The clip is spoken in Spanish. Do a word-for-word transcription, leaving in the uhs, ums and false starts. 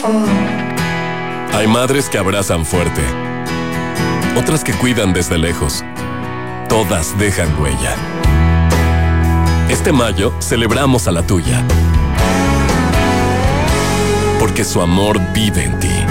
Hay madres que abrazan fuerte, otras que cuidan desde lejos. Todas dejan huella. Este mayo celebramos a la tuya, porque su amor vive en ti.